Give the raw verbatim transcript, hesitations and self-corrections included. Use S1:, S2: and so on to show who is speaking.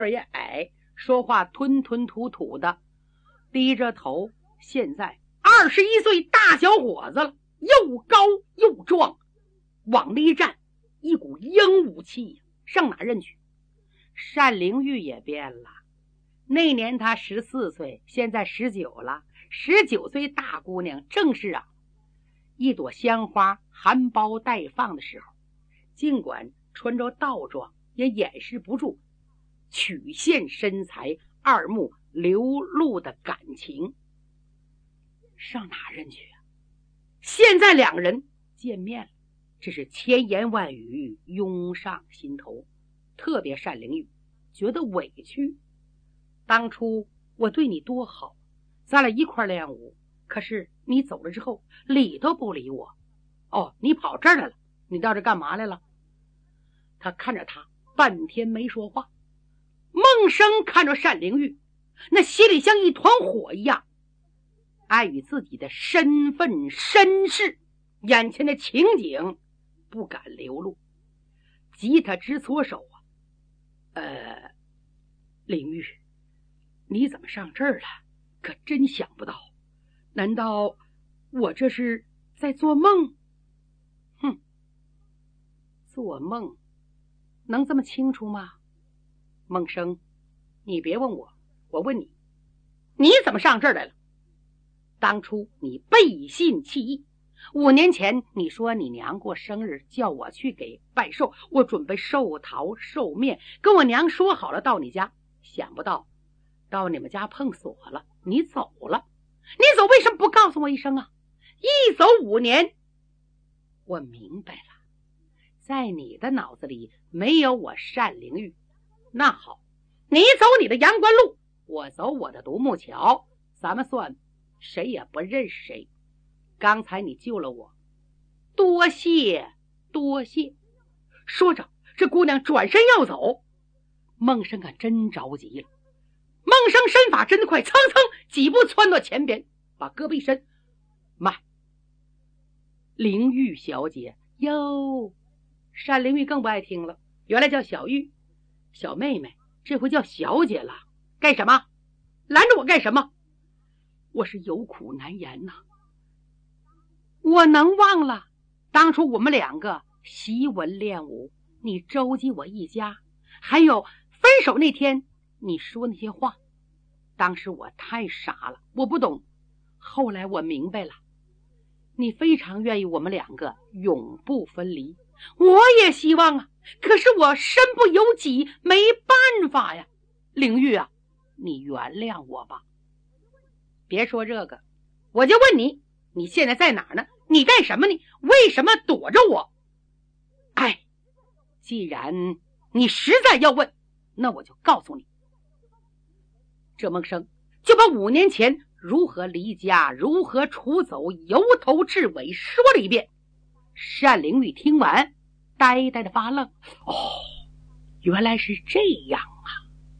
S1: 也矮，说话吞吞吐吐的，低着头。现在二十一岁大小伙子了，又高又壮，往那一站，一股英武气呀，上哪认去？单灵玉也变了，那年他十四岁，现在十九了。十九岁大姑娘正是啊，一朵香花含苞待放的时候，尽管穿着道装，也掩饰不住曲线身材，二目流露的感情。上哪认去啊？现在两个人见面了，这是千言万语涌上心头，特别单灵玉觉得委屈。当初我对你多好，咱俩一块练武，可是你走了之后理都不理我。哦，你跑这儿来了，你到这干嘛来了？他看着他半天没说话。孟生看着单灵玉，那心里像一团火一样，碍于自己的身份身世，眼前的情景不敢流露，急他直搓手啊。呃，灵玉，你怎么上这儿了？可真想不到，难道我这是在做梦？哼，做梦能这么清楚吗？孟生，你别问我，我问你，你怎么上这儿来了？当初你背信弃义，五年前你说你娘过生日，叫我去给拜寿，我准备寿桃寿面，跟我娘说好了到你家，想不到到你们家碰锁了，你走了。你走为什么不告诉我一声啊？一走五年。我明白了，在你的脑子里没有我单灵玉。那好，你走你的阳关路，我走我的独木桥，咱们算谁也不认识谁。刚才你救了我，多谢多谢。说着这姑娘转身要走，孟生可真着急了。孟生身法真快，蹭蹭几步窜到前边，把胳膊一伸，慢，灵玉小姐哟。单灵玉更不爱听了，原来叫小玉，小妹妹，这回叫小姐了，干什么？拦着我干什么？我是有苦难言呐、啊。我能忘了当初我们两个习文练武，你周济我一家，还有分手那天你说那些话，当时我太傻了，我不懂。后来我明白了，你非常愿意我们两个永不分离，我也希望啊，可是我身不由己，没办法呀。灵玉啊，你原谅我吧。别说这个，我就问你，你现在在哪儿呢？你干什么呢？为什么躲着我？哎，既然你实在要问，那我就告诉你。这孟生就把五年前如何离家，如何出走，由头至尾说了一遍。单灵玉听完呆呆的发愣，哦，原来是这样。